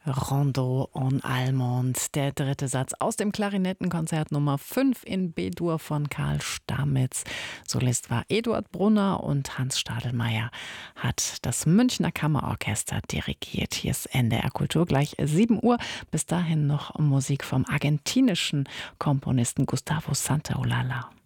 Rondo en Almond, der dritte Satz aus dem Klarinettenkonzert Nummer 5 in B-Dur von Karl Stamitz. Solist war Eduard Brunner und Hans Stadelmeier hat das Münchner Kammerorchester dirigiert. Hier ist NDR Kultur, gleich 7 Uhr. Bis dahin noch Musik vom argentinischen Komponisten Gustavo Santaolalla.